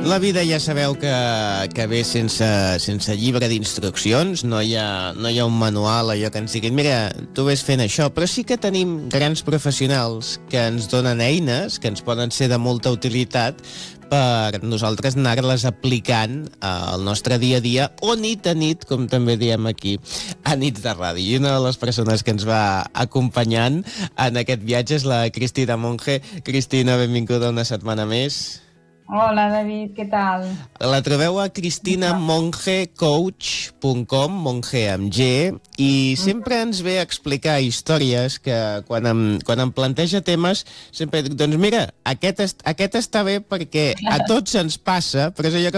La vida ja sabeu que ve sense llibre d'instruccions, no hi ha un manual allò que ens diguin mira, tu ves fent això, però sí que tenim grans professionals que ens donen eines que ens poden ser de molta utilitat per nosaltres anar-les aplicant al nostre dia a dia o nit a nit, com també diem aquí, a nits de ràdio. I una de les persones que ens va acompanyant en aquest viatge és la Cristina Monge. Cristina, benvinguda una setmana més. Hola, David, què tal? La trobeu a cristinamongecoach.com, Monge amb G, i sempre ens ve a explicar històries que quan em planteja temes sempre dic, doncs mira, aquest està bé perquè a tots ens passa, però és allò que